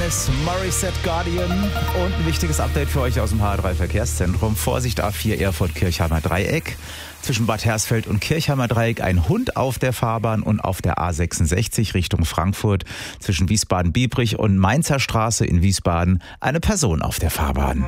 Alanis Morissette, Guardian und ein wichtiges Update für euch aus dem HR3 Verkehrszentrum. Vorsicht A4 Erfurt-Kirchheimer Dreieck. Zwischen Bad Hersfeld und Kirchheimer Dreieck ein Hund auf der Fahrbahn und auf der A66 Richtung Frankfurt. Zwischen Wiesbaden-Biebrich und Mainzer Straße in Wiesbaden eine Person auf der Fahrbahn.